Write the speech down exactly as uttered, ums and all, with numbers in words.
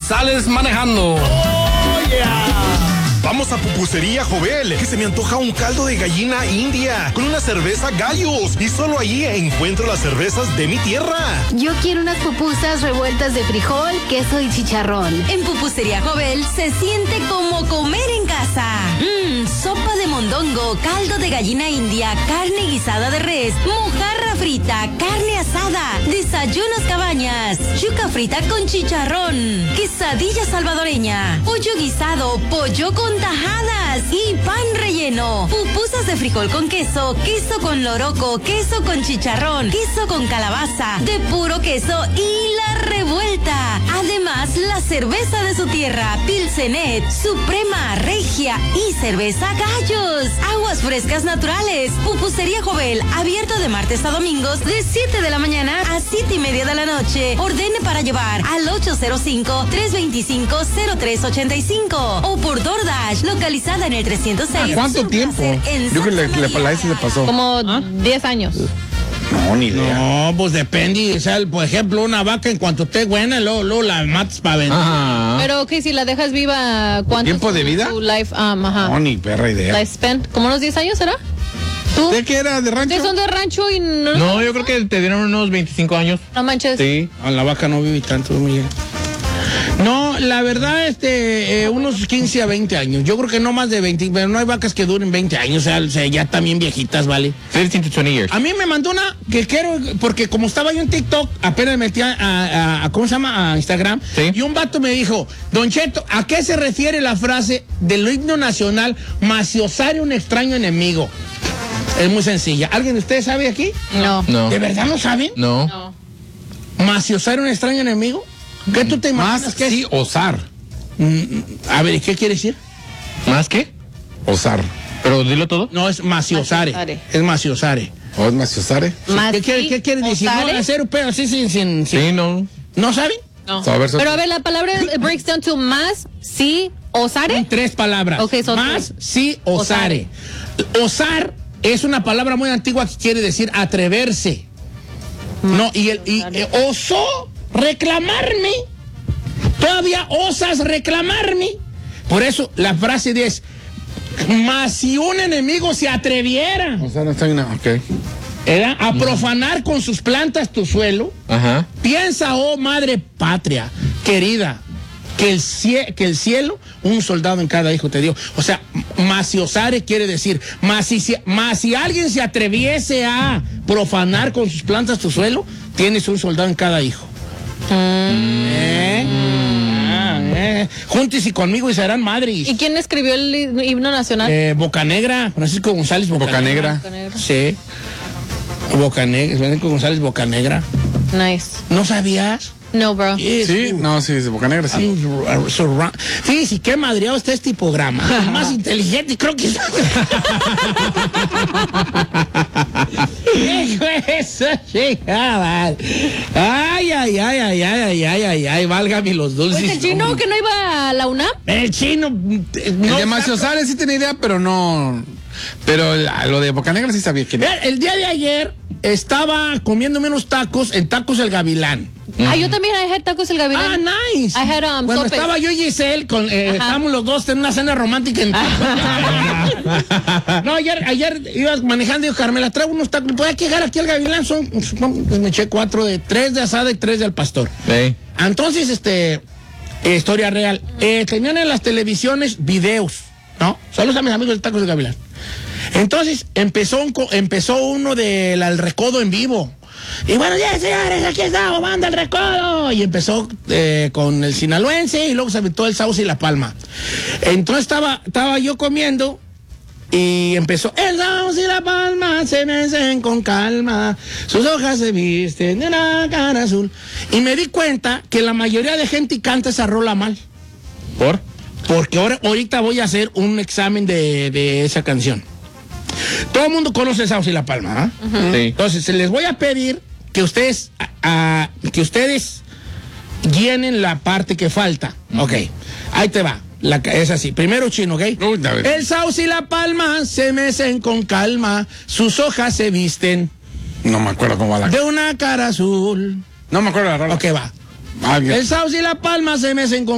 sales manejando. Oh, yeah. Vamos a Pupusería Jovel, que se me antoja un caldo de gallina india con una cerveza Gallos. Y solo allí encuentro las cervezas de mi tierra. Yo quiero unas pupusas revueltas de frijol, queso y chicharrón. En Pupusería Jovel se siente como comer en casa. Mmm, sopa de mondongo, caldo de gallina india, carne guisada de res, mojarra frita, carne asada, desayunos cabañas, yuca frita con chicharrón, quesadilla salvadoreña, pollo guisado, pollo con tajadas y pan relleno, pupusas de frijol con queso, queso con loroco, queso con chicharrón, queso con calabaza, de puro queso y la revuelta. Además, la cerveza de su tierra, Pilsenet, Suprema, Regia y cerveza Gallos. Aguas frescas naturales. Pupusería Jovel, abierto de martes a domingos de siete de la mañana a siete y media de la noche. Ordene para llevar al ocho cero cinco, tres dos cinco, cero tres ocho cinco o por DoorDash, localizada en el trescientos seis. ¿Cuánto tiempo? Yo creo que la, la, la, se pasó. Como diez años. No, ni idea. No, pues depende. O sea, por ejemplo, una vaca en cuanto esté buena, luego, luego la matas para vender. Ajá. Pero ok, si la dejas viva, ¿cuánto? ¿Tiempo de vida? Tu life, um, ajá. No, ni perra idea. Lifespan, ¿como unos diez años será? ¿Tú? ¿De qué era? ¿De rancho? ¿Ustedes son de rancho y no? No, yo creo que te dieron unos veinticinco años. No manches. Sí. A la vaca no vive tanto, Miguel. No, la verdad, este, eh, unos quince a veinte años. Yo creo que no más de veinte, pero no hay vacas que duren veinte años, o sea, o sea ya también viejitas, ¿vale? fifteen to twenty years. A mí me mandó una que quiero, porque como estaba yo en TikTok, apenas me metí a, a, a ¿cómo se llama? A Instagram. Sí. Y un vato me dijo, Don Cheto, ¿a qué se refiere la frase del himno nacional, maciosare un extraño enemigo? Es muy sencilla. ¿Alguien de ustedes sabe aquí? No. No. ¿De verdad no saben? No. No. ¿Maciosare un extraño enemigo? ¿Qué tú te imaginas Más que es? sí, osar. Mm, a ver, ¿qué quiere decir? ¿Más qué? Osar. Pero dilo todo. No, es maciosare. Maciosare. Es maciosare. ¿O es maciosare? Más ¿Qué quiere, qué quiere decir? No, hacer un pedo así sin... sin, sin- Sí, no. ¿No saben? No. So, a ver, so- Pero a ver, la palabra breaks down to más, sí, osare. Son tres palabras. Ok, son Más, tres. sí, osare. Osar es una palabra muy antigua que quiere decir atreverse. No, y el y, eh, osó reclamarme. Todavía osas reclamarme. Por eso la frase es, más si un enemigo se atreviera, O sea, no está bien. Ok. ¿verdad?, a profanar con sus plantas tu suelo, Ajá. piensa, oh madre patria, querida, que el, cie que el cielo, un soldado en cada hijo te dio. O sea, maciosare quiere decir, más si, si, más si alguien se atreviese a profanar con sus plantas tu suelo, tienes un soldado en cada hijo. Mm. ¿Eh? Ah, eh. Júntese conmigo y serán madres. ¿Y quién escribió el himno nacional? Eh, Bocanegra, Francisco González Bocanegra. Bocanegra. Sí. Bocanegra, Francisco González Bocanegra. Nice. ¿No sabías? No, bro. Yes. Sí, no, sí, de Bocanegra, sí. Fíjese qué madreado está este programa. El más inteligente, creo que. Hijo de eso, chingada. Ay, ay, ay, ay, ay, ay, ay, ay, ay, válgame los dulces. Pues el chino que no iba a la UNAM. El chino. El de maciosare sí tenía idea, pero no. Pero la- lo de Bocanegra sí sabía quién era. El, el día de ayer estaba comiéndome unos tacos en Tacos El Gavilán. Ah, yo también I had tacos el Ah, gavilán. nice. I had, um, bueno, sopes. estaba yo y Giselle, con, eh, estábamos los dos en una cena romántica en No, ayer, ayer ibas manejando y digo, Carmela, traigo unos tacos. ¿Puedo llegar aquí al Gavilán? Son, son- pues me eché cuatro de, tres de asada y tres de al pastor. Sí. Entonces, este, eh, historia real. Eh, tenían en las televisiones videos, ¿no? Saludos a mis amigos de Tacos de Gavilán. Entonces, empezó, un, co- empezó uno del Al Recodo en vivo. Y bueno, ya señores, aquí estamos, banda El Recodo. Y empezó eh, con el sinaloense y luego se aventó el Sauce y La Palma. Entonces estaba, estaba yo comiendo y empezó, el Sauce y La Palma se mecen con calma, sus hojas se visten de una cara azul. Y me di cuenta que la mayoría de gente canta esa rola mal. ¿Por? Porque ahora, ahorita voy a hacer un examen de, de esa canción. Todo el mundo conoce el Sauce y La Palma, ¿ah? Sí. Entonces, les voy a pedir que ustedes, a, a- que ustedes llenen la parte que falta. Ok, ahí te va. La, es así. Primero chino, ¿ok? Uy, a ver. El Sauce y La Palma se mecen con calma, sus hojas se visten No me acuerdo cómo va la. de una cara azul. No me acuerdo de la rola. Ok, va. Ah, bien. El Sauce y La Palma se mecen con